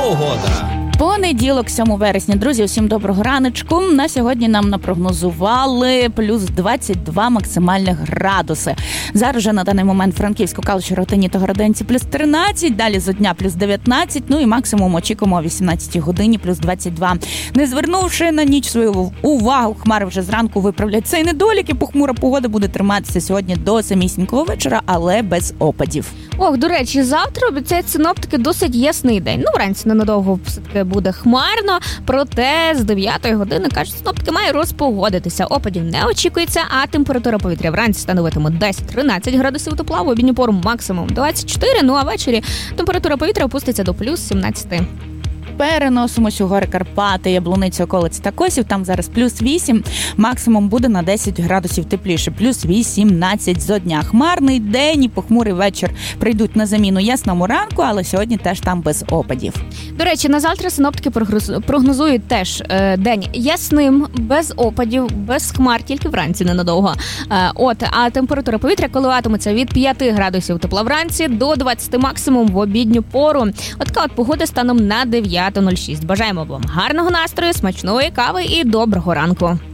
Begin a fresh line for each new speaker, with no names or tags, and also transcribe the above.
Погода.
Понеділок, 7 вересня. Друзі, усім доброго раночку. На сьогодні нам напрогнозували плюс 22 максимальних градуси. Зараз же на даний момент Франківську, Калуші, Ротині та Городенці плюс 13, далі зо дня плюс 19, ну і максимум очікуємо о 18 годині плюс 22. Не звернувши на ніч свою увагу, хмари вже зранку виправлять цей недолік, і похмура погода буде триматися сьогодні до самісінького вечора, але без опадів.
Ох, до речі, завтра обіцяють синоптики досить ясний день. Ну, вранці ненадовго все-таки буде хмарно, проте з 9 години, кажуть, синоптики має розпогодитися. Опадів не очікується, а температура повітря вранці становитиме 10-13 градусів тепла, в обідню пору максимум 24, ну а ввечері температура повітря опуститься до плюс 17.
Переносимось у гори Карпати, Яблуницю, околиці та Косів. Там зараз плюс 8, максимум буде на 10 градусів тепліше, плюс 18 зо дня. Хмарний день і похмурий вечір прийдуть на заміну ясному ранку, але сьогодні теж там без опадів.
До речі, на завтра синоптики прогнозують теж день ясним, без опадів, без хмар, тільки вранці ненадовго. А температура повітря коливатиметься від 5 градусів тепла вранці до 20 максимум в обідню пору. Така от погода станом на 9:06. Бажаємо вам гарного настрою, смачної кави і доброго ранку.